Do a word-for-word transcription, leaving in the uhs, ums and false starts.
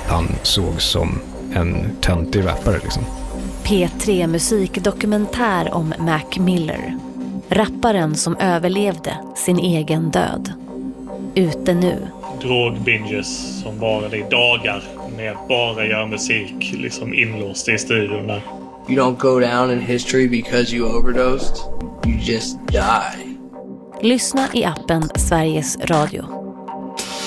han såg som en töntig rappare liksom. P tre musikdokumentär om Mac Miller. Rapparen som överlevde sin egen död. Ute nu. Drogbinges som varade i dagar med att bara göra musik liksom inlåst i studion där. You don't go down in history because you overdosed. You just die. Lyssna i appen Sveriges Radio.